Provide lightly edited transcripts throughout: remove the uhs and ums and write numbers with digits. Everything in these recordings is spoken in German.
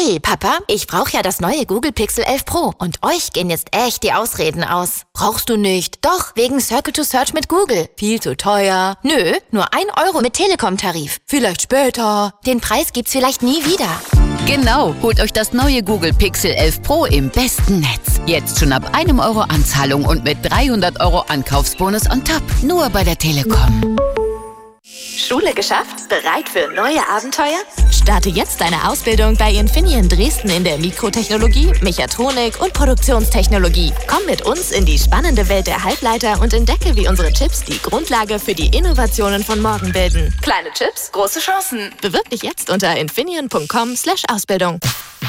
Hey Papa, ich brauche ja das neue Google Pixel 11 Pro und euch gehen jetzt echt die Ausreden aus. Brauchst du nicht? Doch, wegen Circle to Search mit Google. Viel zu teuer. Nö, nur 1 Euro mit Telekom-Tarif. Vielleicht später. Den Preis gibt's vielleicht nie wieder. Genau, holt euch das neue Google Pixel 11 Pro im besten Netz. Jetzt schon ab 1 Euro Anzahlung und mit 300 Euro Ankaufsbonus on top. Nur bei der Telekom. Schule geschafft? Bereit für neue Abenteuer? Starte jetzt deine Ausbildung bei Infineon Dresden in der Mikrotechnologie, Mechatronik und Produktionstechnologie. Komm mit uns in die spannende Welt der Halbleiter und entdecke, wie unsere Chips die Grundlage für die Innovationen von morgen bilden. Kleine Chips, große Chancen. Bewirb dich jetzt unter infineon.com/Ausbildung.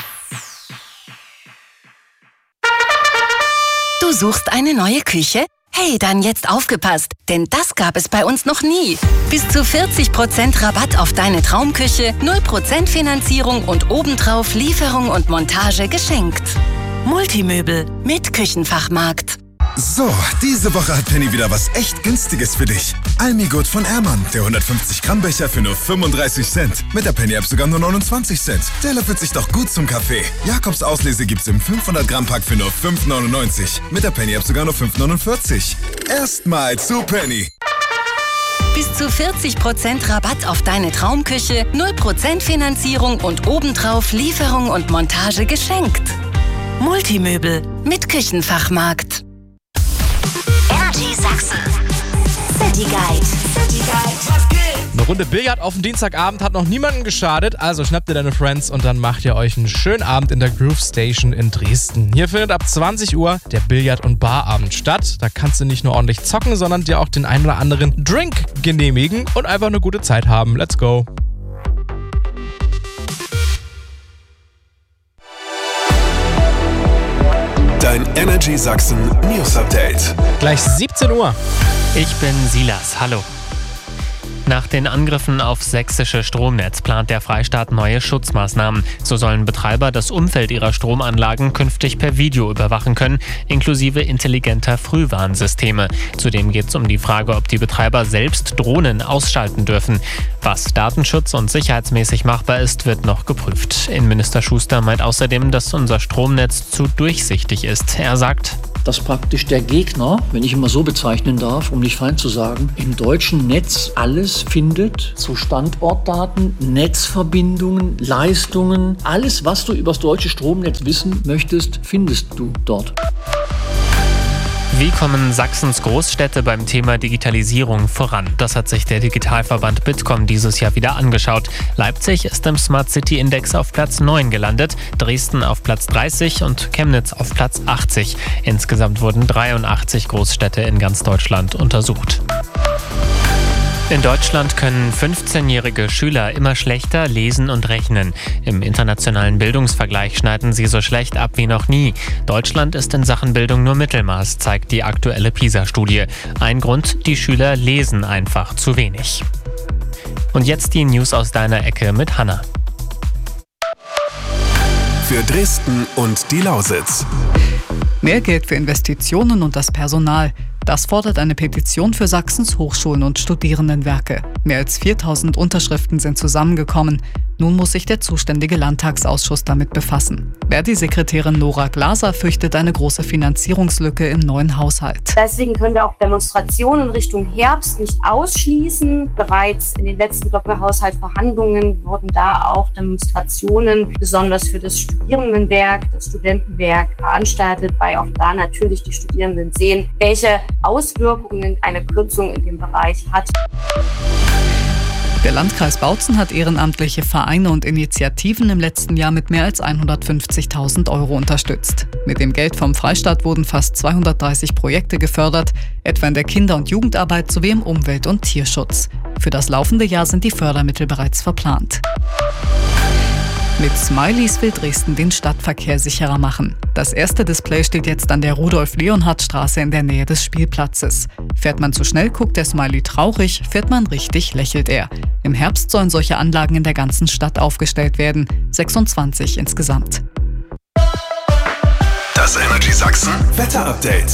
Du suchst eine neue Küche? Hey, dann jetzt aufgepasst, denn das gab es bei uns noch nie. Bis zu 40% Rabatt auf deine Traumküche, 0% Finanzierung und obendrauf Lieferung und Montage geschenkt. Multimöbel mit Küchenfachmarkt. So, diese Woche hat Penny wieder was echt Günstiges für dich. Almigut von Ehrmann, der 150 Gramm Becher für nur 35 Cent. Mit der Penny-App sogar nur 29 Cent. Der löffelt sich doch gut zum Kaffee. Jakobs Auslese gibt's im 500 Gramm Pack für nur 5,99. Mit der Penny-App sogar nur 5,49. Erstmal zu Penny. Bis zu 40% Rabatt auf deine Traumküche, 0% Finanzierung und obendrauf Lieferung und Montage geschenkt. Multimöbel mit Küchenfachmarkt. Energy Sachsen. City Guide. Eine Runde Billard auf dem Dienstagabend hat noch niemandem geschadet, also schnappt ihr deine Friends und dann macht ihr euch einen schönen Abend in der Groove Station in Dresden. Hier findet ab 20 Uhr der Billard- und Barabend statt. Da kannst du nicht nur ordentlich zocken, sondern dir auch den einen oder anderen Drink genehmigen und einfach eine gute Zeit haben. Let's go! Dein Energy Sachsen News Update. Gleich 17 Uhr. Ich bin Silas, hallo. Nach den Angriffen auf sächsische Stromnetz plant der Freistaat neue Schutzmaßnahmen. So sollen Betreiber das Umfeld ihrer Stromanlagen künftig per Video überwachen können, inklusive intelligenter Frühwarnsysteme. Zudem geht es um die Frage, ob die Betreiber selbst Drohnen ausschalten dürfen. Was datenschutz- und sicherheitsmäßig machbar ist, wird noch geprüft. Innenminister Schuster meint außerdem, dass unser Stromnetz zu durchsichtig ist. Er sagt: Dass praktisch der Gegner, wenn ich ihn mal so bezeichnen darf, um nicht fein zu sagen, im deutschen Netz alles findet, zu Standortdaten, Netzverbindungen, Leistungen, alles, was du über das deutsche Stromnetz wissen möchtest, findest du dort. Wie kommen Sachsens Großstädte beim Thema Digitalisierung voran? Das hat sich der Digitalverband Bitkom dieses Jahr wieder angeschaut. Leipzig ist im Smart City Index auf Platz 9 gelandet, Dresden auf Platz 30 und Chemnitz auf Platz 80. Insgesamt wurden 83 Großstädte in ganz Deutschland untersucht. In Deutschland können 15-jährige Schüler immer schlechter lesen und rechnen. Im internationalen Bildungsvergleich schneiden sie so schlecht ab wie noch nie. Deutschland ist in Sachen Bildung nur Mittelmaß, zeigt die aktuelle PISA-Studie. Ein Grund: die Schüler lesen einfach zu wenig. Und jetzt die News aus deiner Ecke mit Hanna. Für Dresden und die Lausitz. Mehr Geld für Investitionen und das Personal. Das fordert eine Petition für Sachsens Hochschulen und Studierendenwerke. Mehr als 4000 Unterschriften sind zusammengekommen. Nun muss sich der zuständige Landtagsausschuss damit befassen. Verdi-Sekretärin Nora Glaser fürchtet eine große Finanzierungslücke im neuen Haushalt. Deswegen können wir auch Demonstrationen Richtung Herbst nicht ausschließen. Bereits in den letzten Doppelhaushaltsverhandlungen wurden da auch Demonstrationen besonders für das Studierendenwerk, das Studentenwerk veranstaltet, weil auch da natürlich die Studierenden sehen, welche Auswirkungen eine Kürzung in dem Bereich hat. Der Landkreis Bautzen hat ehrenamtliche Vereine und Initiativen im letzten Jahr mit mehr als 150.000 € unterstützt. Mit dem Geld vom Freistaat wurden fast 230 Projekte gefördert, etwa in der Kinder- und Jugendarbeit sowie im Umwelt- und Tierschutz. Für das laufende Jahr sind die Fördermittel bereits verplant. Mit Smileys will Dresden den Stadtverkehr sicherer machen. Das erste Display steht jetzt an der Rudolf-Leonhardt-Straße in der Nähe des Spielplatzes. Fährt man zu schnell, guckt der Smiley traurig, fährt man richtig, lächelt er. Im Herbst sollen solche Anlagen in der ganzen Stadt aufgestellt werden, 26 insgesamt. Das Energy Sachsen Wetter-Update.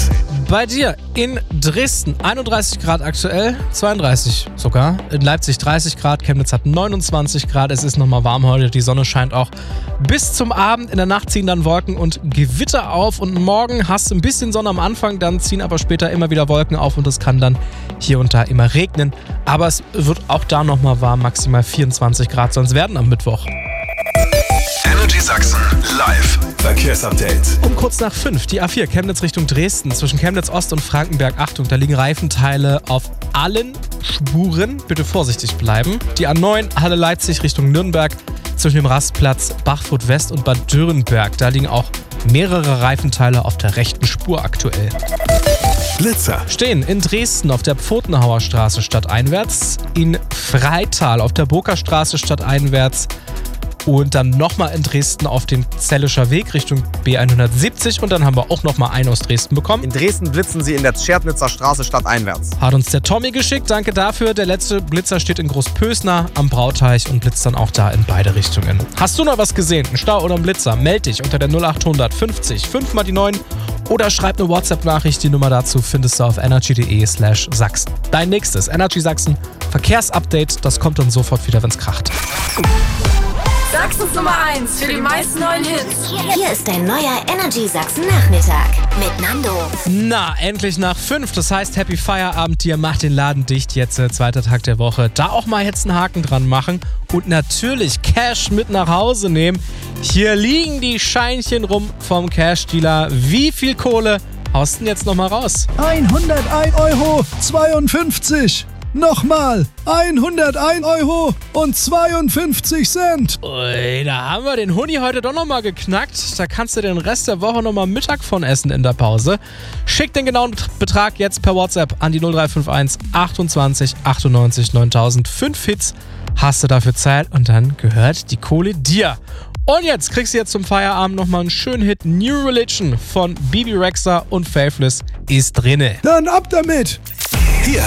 Bei dir in Dresden 31 Grad aktuell, 32 sogar. In Leipzig 30 Grad, Chemnitz hat 29 Grad. Es ist nochmal warm heute, die Sonne scheint auch bis zum Abend. In der Nacht ziehen dann Wolken und Gewitter auf und morgen hast du ein bisschen Sonne am Anfang, dann ziehen aber später immer wieder Wolken auf und es kann dann hier und da immer regnen. Aber es wird auch da nochmal warm, maximal 24 Grad soll es werden am Mittwoch. Energy Sachsen live. Verkehrsupdate. Um kurz nach 5, die A4 Chemnitz Richtung Dresden, zwischen Chemnitz Ost und Frankenberg. Achtung, da liegen Reifenteile auf allen Spuren. Bitte vorsichtig bleiben. Die A9 Halle Leipzig Richtung Nürnberg, zwischen dem Rastplatz Bachfurt West und Bad Dürrenberg. Da liegen auch mehrere Reifenteile auf der rechten Spur aktuell. Blitzer. Stehen in Dresden auf der Pfotenhauer Straße stadteinwärts, in Freital auf der Burger Straße stadteinwärts und dann nochmal in Dresden auf dem Zellischer Weg Richtung B170 und dann haben wir auch nochmal einen aus Dresden bekommen. In Dresden blitzen sie in der Scherdnitzer Straße stadteinwärts. Hat uns der Tommy geschickt, danke dafür. Der letzte Blitzer steht in Großpösner am Brauteich und blitzt dann auch da in beide Richtungen. Hast du noch was gesehen, einen Stau oder einen Blitzer? Meld dich unter der 0800 50 5 mal die 9 oder schreib eine WhatsApp-Nachricht. Die Nummer dazu findest du auf energy.de/Sachsen. Dein nächstes Energy Sachsen Verkehrsupdate, das kommt dann sofort wieder, wenn's kracht. Sachsens Nummer 1 für die meisten neuen Hits. Hier ist dein neuer Energy Sachsen Nachmittag mit Nando. Na, endlich nach 5. Das heißt, Happy Feierabend dir, macht den Laden dicht jetzt, zweiter Tag der Woche. Da auch mal jetzt einen Haken dran machen und natürlich Cash mit nach Hause nehmen. Hier liegen die Scheinchen rum vom Cash-Dealer. Wie viel Kohle haust du denn jetzt nochmal raus? 101,52 €. Nochmal 101,52 €. Ui, da haben wir den Huni heute doch nochmal geknackt. Da kannst du den Rest der Woche nochmal Mittag von essen in der Pause. Schick den genauen Betrag jetzt per WhatsApp an die 0351 28 98 9000. 5 Hits hast du dafür Zeit und dann gehört die Kohle dir. Und jetzt kriegst du jetzt zum Feierabend nochmal einen schönen Hit. New Religion von Bibi Rexha und Faithless ist drinne. Dann ab damit!